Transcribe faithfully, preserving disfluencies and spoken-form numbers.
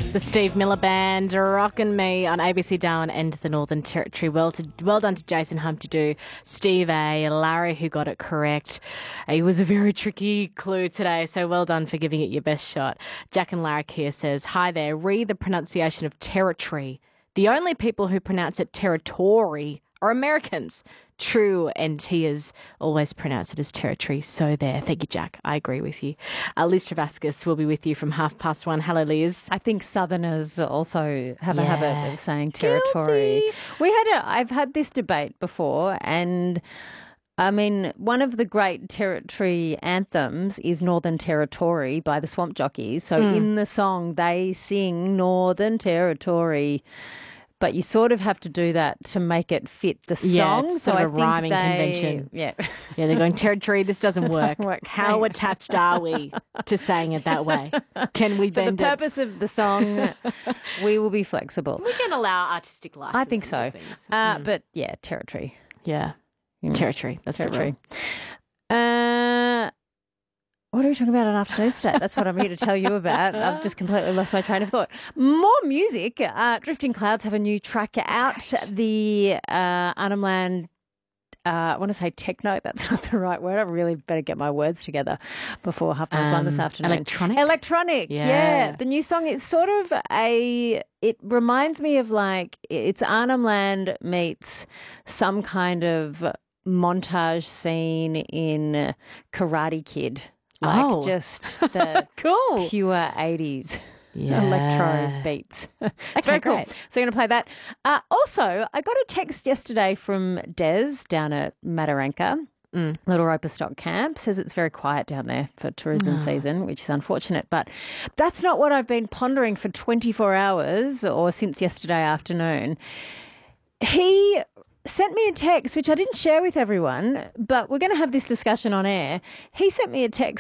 The Steve Miller Band, Rockin' Me on A B C Darwin and the Northern Territory. Well, to, well done to Jason Humpty, Steve A, Larry who got it correct. It was a very tricky clue today, so well done for giving it your best shot. Jack and Larrick here says, hi there, read the pronunciation of territory. The only people who pronounce it territory are Americans. True, and he has always pronounced it as territory. So there. Thank you, Jack. I agree with you. Uh, Liz Travascus will be with you from half past one. Hello, Liz. I think Southerners also have Yeah. a habit of saying territory. Guilty. We had a, I've had this debate before, and I mean, one of the great territory anthems is Northern Territory by the Swamp Jockeys. So Mm. in the song, they sing Northern Territory. But you sort of have to do that to make it fit the song. Yeah, it's so sort I of a think rhyming they, convention. Yeah. Yeah, they're going, territory, this doesn't work. doesn't work. How attached are we to saying it that way? Can we For the bend it? purpose of the song, we will be flexible. We can allow artistic license. I think in so. these things. Uh, Mm. But yeah, territory. Yeah. Mm. Territory. That's Territory. the rule. Uh, what are we talking about on Afternoon State? That's what I'm here to tell you about. I've just completely lost my train of thought. More music. Uh, Drifting Clouds have a new track out. Right. The uh, Arnhem Land, uh, I want to say techno. That's not the right word. I really better get my words together before half past one this Um, afternoon. electronic? Electronic, yeah. Yeah. The new song, it's sort of a, it reminds me of like, it's Arnhem Land meets some kind of montage scene in Karate Kid. Like Oh. just the Cool. pure eighties Yeah. electro beats. It's Okay, very cool. great. So we're going to play that. Uh, also, I got a text yesterday from Des down at Mataranka. Mm. Little Roper Stock Camp says it's very quiet down there for tourism Oh. season, which is unfortunate. But that's not what I've been pondering for twenty-four hours or since yesterday afternoon. He sent me a text, which I didn't share with everyone, but we're going to have this discussion on air. He sent me a text